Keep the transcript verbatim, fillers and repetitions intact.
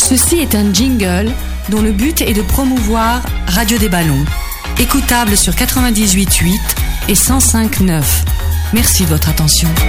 Ceci est un jingle dont le but est de promouvoir Radio des Ballons, écoutable sur quatre-vingt-dix-huit virgule huit et cent cinq virgule neuf. Merci de votre attention.